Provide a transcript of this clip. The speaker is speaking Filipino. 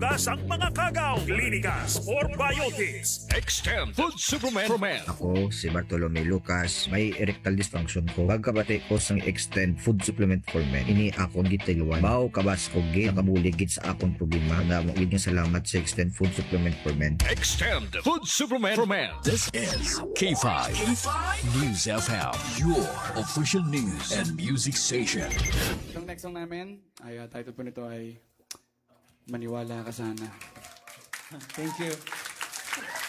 Lutas ang mga kagaw. Clinicas for Biotics. Extend Food Supplement for Men. Ako, si Bartolome Lucas, may erectile dysfunction ko. Pagkabati ko sang Extend Food Supplement for Men. Ini akong gitilwan. Bao kabas ko gid nakabuligid sa akong problema. Na magiging salamat sa Extend Food Supplement for Men. Extend Food Supplement for Men. This is K5. News FM, your official news and music station. Itong next song namin, title po nito ay Maniwala Ka Sana. Thank you.